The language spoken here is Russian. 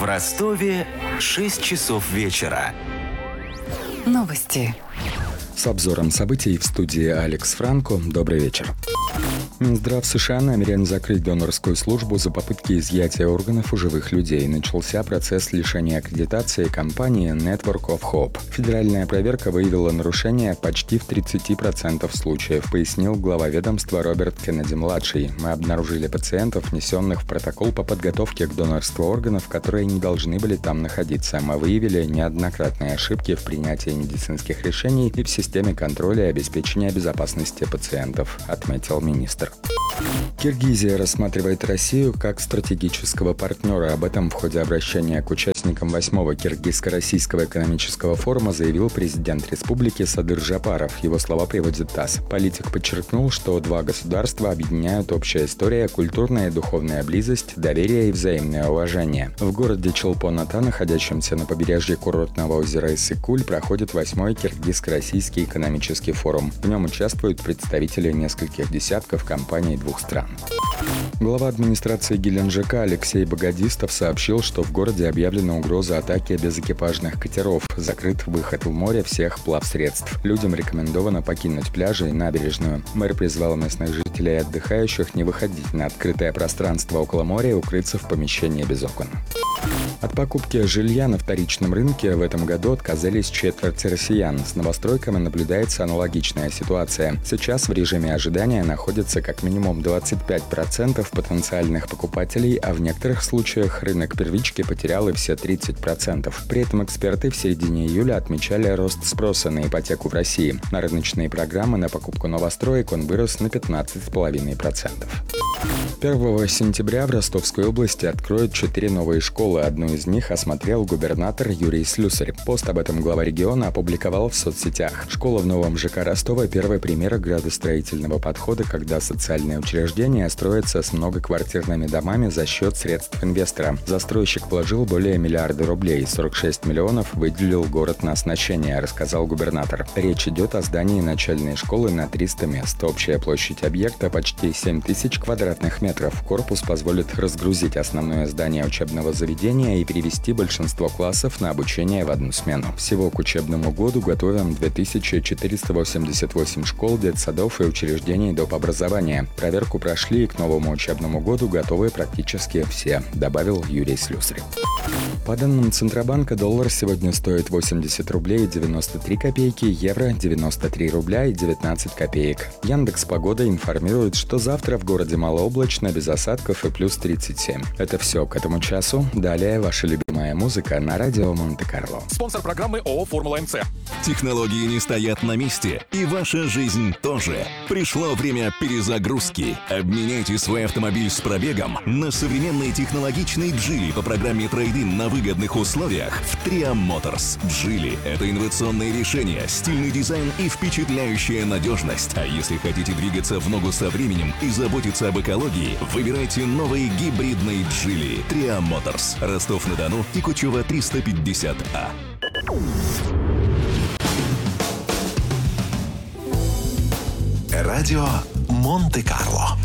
В Ростове 6 часов вечера. Новости. С обзором событий в студии Алекс Франко. Добрый вечер. Минздрав США намерен закрыть донорскую службу за попытки изъятия органов у живых людей. Начался процесс лишения аккредитации компании Network of Hope. Федеральная проверка выявила нарушения почти в 30% случаев, пояснил глава ведомства Роберт Кеннеди-младший. Мы обнаружили пациентов, внесенных в протокол по подготовке к донорству органов, которые не должны были там находиться. Мы выявили неоднократные ошибки в принятии медицинских решений и в системе контроля и обеспечения безопасности пациентов, отметил министр. Киргизия рассматривает Россию как стратегического партнера. Об этом в ходе обращения к участникам 8-го Киргизско-российского экономического форума заявил президент республики Садыр Жапаров. Его слова приводит ТАСС. Политик подчеркнул, что два государства объединяют общая история, культурная и духовная близость, доверие и взаимное уважение. В городе Чолпон-Ата, находящемся на побережье курортного озера Иссык-Куль, проходит 8-й Киргизско-российский экономический форум. В нем участвуют представители нескольких десятков компаний двух стран. Глава администрации Геленджика Алексей Богодистов сообщил, что в городе объявлена угроза атаки безэкипажных катеров. Закрыт выход в море всех плавсредств. Людям рекомендовано покинуть пляжи и набережную. Мэр призвал местных жителей и отдыхающих не выходить на открытое пространство около моря и укрыться в помещении без окон. От покупки жилья на вторичном рынке в этом году отказались четверть россиян. С новостройками наблюдается аналогичная ситуация. Сейчас в режиме ожидания находится как минимум 25% потенциальных покупателей, а в некоторых случаях рынок первички потерял и все 30%. При этом эксперты в середине июля отмечали рост спроса на ипотеку в России. На рыночные программы на покупку новостроек он вырос на 15,5%. 1 сентября в Ростовской области откроют 4 новые школы. Одну из них осмотрел губернатор Юрий Слюсарь. Пост об этом глава региона опубликовал в соцсетях. Школа в новом ЖК Ростова – первый пример градостроительного подхода, когда социальные учреждения строятся с многоквартирными домами за счет средств инвестора. Застройщик вложил более миллиарда рублей, 46 миллионов выделил город на оснащение, рассказал губернатор. Речь идет о здании начальной школы на 300 мест. Общая площадь объекта почти 7000 квадратных метров. Корпус позволит разгрузить основное здание учебного заведения и перевести большинство классов на обучение в одну смену. Всего к учебному году готовим 2488 школ, детсадов и учреждений доп. Образования. Проверку прошли и к новому учебному году готовы практически все, добавил Юрий Слюсарь. По данным Центробанка, доллар сегодня стоит 80 рублей 93 копейки, евро 93 рубля и 19 копеек. Яндекс.Погода информирует, что завтра в городе малооблачно, без осадков и плюс 37. Это все к этому часу. Далее ваша любимая музыка на радио Монте-Карло. Спонсор программы ООО «Формула МЦ». Технологии не стоят на месте, и ваша жизнь тоже. Пришло время перезагрузки. Обменяйте свой автомобиль с пробегом на современный технологичный Geely по программе трейд-ин на выгодных условиях в Tria Motors. Geely – это инновационное решение, стильный дизайн и впечатляющая надежность. А если хотите двигаться в ногу со временем и заботиться об экологии, выбирайте новый гибридный Geely. Tria Motors. Ростов-на-Дону и Кучева 350А. Радио Монте-Карло.